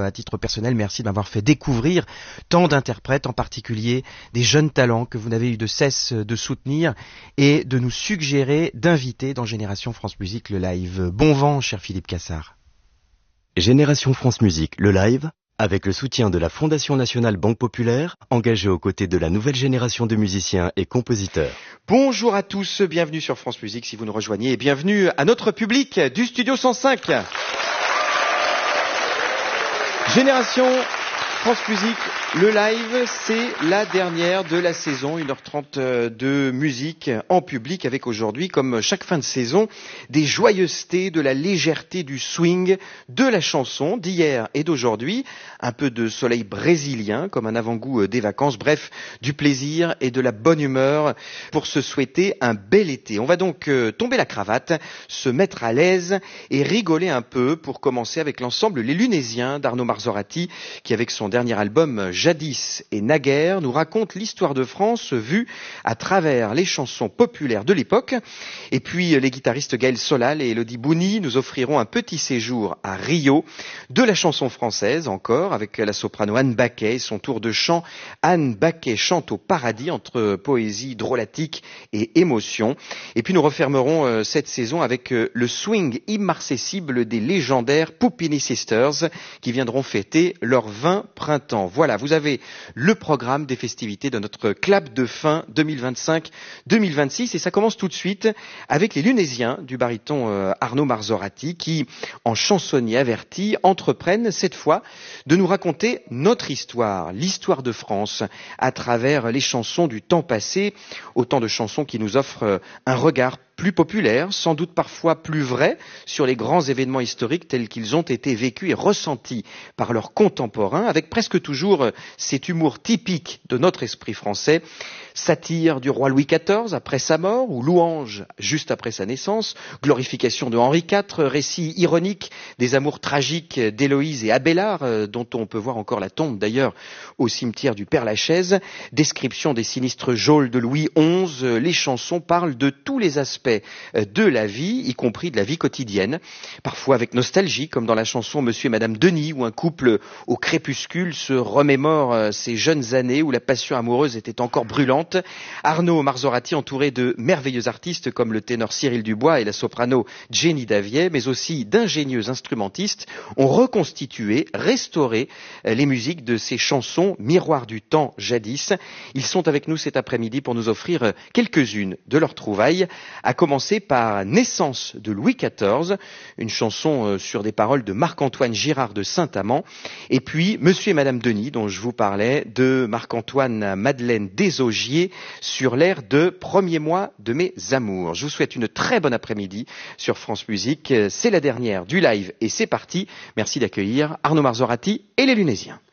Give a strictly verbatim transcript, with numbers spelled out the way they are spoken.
à titre personnel, merci de m'avoir fait découvrir tant d'interprètes, en particulier des jeunes talents que vous n'avez eu de cesse de soutenir et de nous suggérer d'inviter dans Génération France Musique le live. Bon vent, cher Philippe Cassard. Génération France Musique, le live, avec le soutien de la Fondation Nationale Banque Populaire, engagée aux côtés de la nouvelle génération de musiciens et compositeurs. Bonjour à tous, bienvenue sur France Musique si vous nous rejoignez et bienvenue à notre public du Studio cent cinq. Génération France Musique, le live, c'est la dernière de la saison, une heure trente de musique en public avec aujourd'hui, comme chaque fin de saison, des joyeusetés, de la légèreté du swing, de la chanson d'hier et d'aujourd'hui, un peu de soleil brésilien comme un avant-goût des vacances, bref, du plaisir et de la bonne humeur pour se souhaiter un bel été. On va donc tomber la cravate, se mettre à l'aise et rigoler un peu pour commencer avec l'ensemble Les Lunésiens d'Arnaud Marzorati qui avec son dernier album Jadis et Naguère nous raconte l'histoire de France vue à travers les chansons populaires de l'époque. Et puis les guitaristes Gaël Solal et Elodie Bouni nous offriront un petit séjour à Rio de la chanson française encore avec la soprano Anne Baquet et son tour de chant. Anne Baquet chante au paradis entre poésie drôlatique et émotion. Et puis nous refermerons euh, cette saison avec euh, le swing immarcessible des légendaires Puppini Sisters qui viendront fêter leurs vingt printemps. Voilà, vous avez le programme des festivités de notre clap de fin deux mille vingt-cinq deux mille vingt-six et ça commence tout de suite avec les Lunésiens du baryton euh, Arnaud Marzorati qui, en chansonnier averti, entreprennent cette fois de nous raconter notre histoire, l'histoire de France à travers les chansons du temps passé, autant de chansons qui nous offrent un regard plus populaire, sans doute parfois plus vrai, sur les grands événements historiques tels qu'ils ont été vécus et ressentis par leurs contemporains, avec presque toujours cet humour typique de notre esprit français, satire du roi Louis quatorze après sa mort, ou louange juste après sa naissance, glorification de Henri quatre, récit ironique des amours tragiques d'Héloïse et Abélard, dont on peut voir encore la tombe d'ailleurs au cimetière du Père-Lachaise, description des sinistres geôles de Louis onze, les chansons parlent de tous les aspects de la vie, y compris de la vie quotidienne, parfois avec nostalgie, comme dans la chanson Monsieur et Madame Denis, où un couple au crépuscule se remémore ses jeunes années où la passion amoureuse était encore brûlante. Arnaud Marzorati, entouré de merveilleux artistes comme le ténor Cyril Dubois et la soprano Jenny Davier, mais aussi d'ingénieux instrumentistes, ont reconstitué, restauré les musiques de ces chansons miroirs du temps jadis. Ils sont avec nous cet après-midi pour nous offrir quelques-unes de leurs trouvailles, à commencer par Naissance de Louis quatorze, une chanson sur des paroles de Marc-Antoine Girard de Saint-Amand, et puis Monsieur et Madame Denis, dont je vous parlais, de Marc-Antoine Madeleine Desaugiers, sur l'air de Premier mois de mes amours. Je vous souhaite une très bonne après-midi sur France Musique. C'est la dernière du live et c'est parti. Merci d'accueillir Arnaud Marzorati et les Lunésiens.